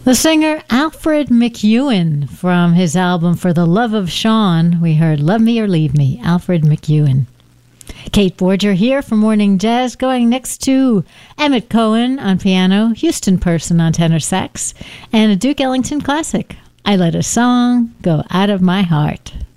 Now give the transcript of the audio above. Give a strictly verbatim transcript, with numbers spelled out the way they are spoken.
The singer Alfred McEwen, from his album For the Love of Sean, we heard Love Me or Leave Me, Alfred McEwen. Kate Borger here for Morning Jazz, going next to Emmett Cohen on piano, Houston Person on tenor sax, and a Duke Ellington classic, I Let a Song Go Out of My Heart.